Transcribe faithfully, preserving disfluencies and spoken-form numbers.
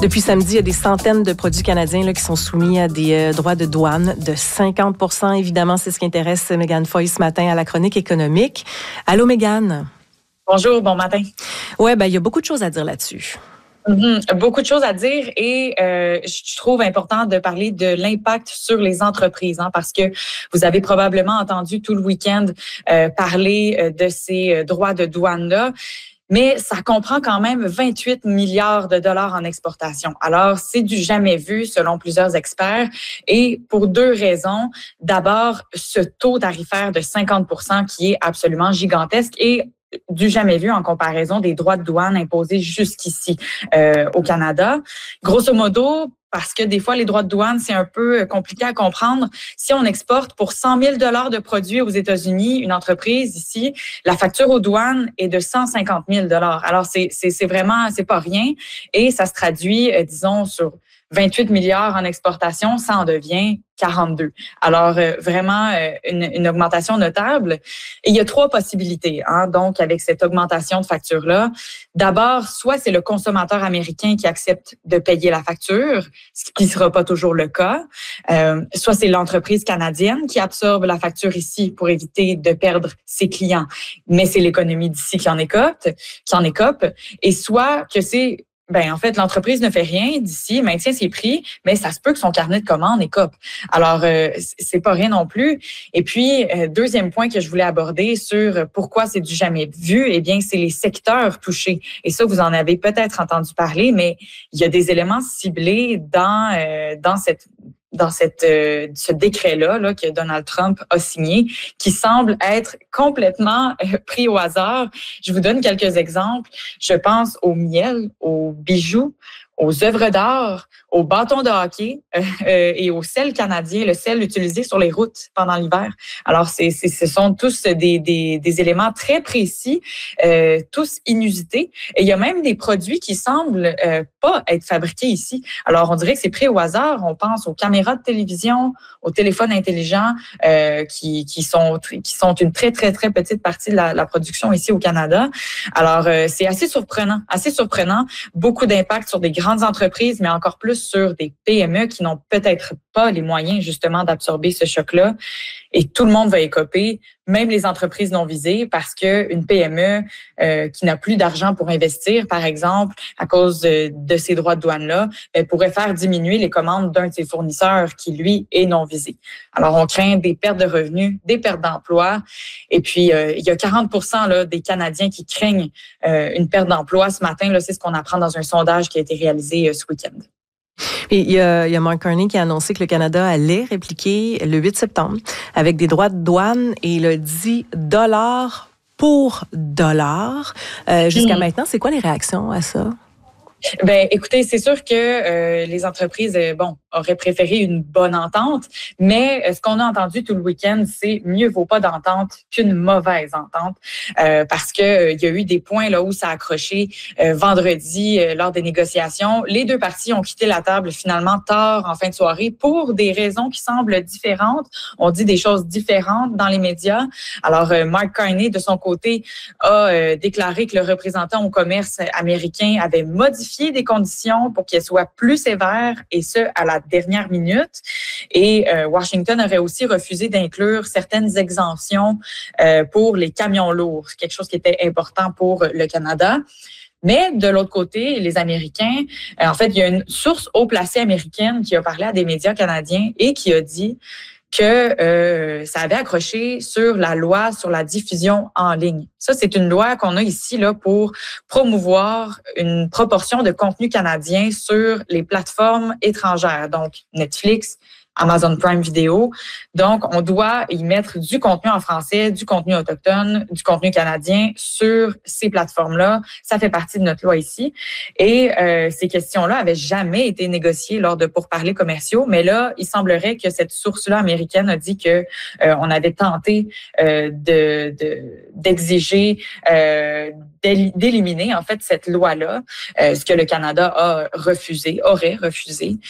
Depuis samedi, il y a des centaines de produits canadiens là, qui sont soumis à des euh, droits de douane de cinquante pour cent. Évidemment, c'est ce qui intéresse Mégane Foy ce matin à la chronique économique. Allô, Mégane? Bonjour, bon matin. Oui, ben, il y a beaucoup de choses à dire là-dessus. Mm-hmm. Beaucoup de choses à dire et euh, je trouve important de parler de l'impact sur les entreprises, hein, parce que vous avez probablement entendu tout le week-end euh, parler euh, de ces euh, droits de douane-là. Mais ça comprend quand même vingt-huit milliards de dollars en exportation. Alors, c'est du jamais vu selon plusieurs experts et pour deux raisons. D'abord, ce taux tarifaire de cinquante pour cent qui est absolument gigantesque et du jamais vu en comparaison des droits de douane imposés jusqu'ici euh, au Canada. Grosso modo, parce que des fois, les droits de douane, c'est un peu compliqué à comprendre. Si on exporte pour cent mille dollars de produits aux États-Unis, une entreprise ici, la facture aux douanes est de cent cinquante mille dollars. Alors, c'est, c'est, c'est vraiment, c'est pas rien. Et ça se traduit, euh, disons, sur vingt-huit milliards en exportation, ça en devient quarante-deux. Alors, euh, vraiment, euh, une, une augmentation notable. Et il y a trois possibilités, hein, donc, avec cette augmentation de facture-là. D'abord, soit c'est le consommateur américain qui accepte de payer la facture, ce qui ne sera pas toujours le cas. Euh, soit c'est l'entreprise canadienne qui absorbe la facture ici pour éviter de perdre ses clients, mais c'est l'économie d'ici qui en écope, qui en écope. Et soit que c'est Ben, en fait, l'entreprise ne fait rien d'ici, maintient ses prix, mais ça se peut que son carnet de commandes écope. Alors, euh, c'est pas rien non plus. Et puis, euh, deuxième point que je voulais aborder sur pourquoi c'est du jamais vu, eh bien, c'est les secteurs touchés. Et ça, vous en avez peut-être entendu parler, mais il y a des éléments ciblés dans euh, dans cette dans cette euh, ce décret-là là, que Donald Trump a signé, qui semble être complètement euh, pris au hasard. Je vous donne quelques exemples. Je pense au miel, aux bijoux, aux œuvres d'art, aux bâtons de hockey euh, euh, et au sel canadien, le sel utilisé sur les routes pendant l'hiver. Alors, c'est, c'est, ce sont tous des, des, des éléments très précis, euh, tous inusités. Et il y a même des produits qui semblent euh, pas être fabriqués ici. Alors, on dirait que c'est pris au hasard. On pense aux caméras de télévision, aux téléphones intelligents euh, qui, qui, sont, qui sont une très, très, très petite partie de la, la production ici au Canada. Alors, euh, c'est assez surprenant, assez surprenant. Beaucoup d'impact sur des grandes entreprises, mais encore plus sur des P M E qui n'ont peut-être pas les moyens justement d'absorber ce choc-là. Et tout le monde va écoper, même les entreprises non visées, parce que une P M E euh, qui n'a plus d'argent pour investir, par exemple, à cause de, de ces droits de douane-là, elle pourrait faire diminuer les commandes d'un de ses fournisseurs qui, lui, est non visé. Alors, on craint des pertes de revenus, des pertes d'emplois. Et puis, euh, il y a quarante pour cent là, des Canadiens qui craignent euh, une perte d'emploi. Ce matin, là, c'est ce qu'on apprend dans un sondage qui a été réalisé euh, ce week-end. Et il y a, il y a Mark Carney qui a annoncé que le Canada allait répliquer le huit septembre avec des droits de douane et il a dit dollar pour dollar. Euh, jusqu'à mmh. maintenant, c'est quoi les réactions à ça? Ben, écoutez, c'est sûr que euh, les entreprises, euh, bon, auraient préféré une bonne entente, mais euh, ce qu'on a entendu tout le week-end, c'est mieux vaut pas d'entente qu'une mauvaise entente, euh, parce que euh, il y a eu des points là où ça a accroché euh, vendredi euh, lors des négociations. Les deux parties ont quitté la table finalement tard en fin de soirée pour des raisons qui semblent différentes. On dit des choses différentes dans les médias. Alors, euh, Mark Carney, de son côté, a euh, déclaré que le représentant au commerce américain avait modifié des conditions pour qu'elles soient plus sévères, et ce, à la dernière minute. Et euh, Washington aurait aussi refusé d'inclure certaines exemptions euh, pour les camions lourds, quelque chose qui était important pour le Canada. Mais de l'autre côté, les Américains, euh, en fait, il y a une source haut placée américaine qui a parlé à des médias canadiens et qui a dit que euh, ça avait accroché sur la loi sur la diffusion en ligne. Ça, c'est une loi qu'on a ici là pour promouvoir une proportion de contenu canadien sur les plateformes étrangères, donc Netflix, Amazon Prime Video. Donc, on doit y mettre du contenu en français, du contenu autochtone, du contenu canadien sur ces plateformes-là. Ça fait partie de notre loi ici. Et euh, ces questions-là avaient jamais été négociées lors de pourparlers commerciaux. Mais là, il semblerait que cette source-là américaine a dit que euh, on avait tenté euh, de, de d'exiger euh, d'éliminer en fait cette loi-là, euh, ce que le Canada a refusé, aurait refusé.